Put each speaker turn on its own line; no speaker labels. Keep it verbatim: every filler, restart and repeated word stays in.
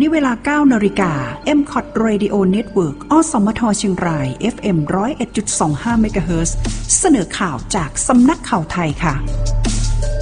เวลา เก้า นาฬิกา เอ็ม ซี โอ ที Radio Network อสมทเชียงราย เอฟ เอ็ม หนึ่งศูนย์เอ็ดจุดสองห้า เมกะเฮิรตซ์ เสนอข่าวจากสำนักข่าวไทยค่ะ